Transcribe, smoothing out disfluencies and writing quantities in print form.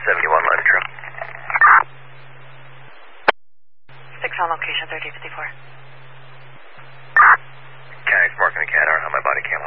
71 line trail. 6 on location, 3054. County's marking the cat. I don't have my body cam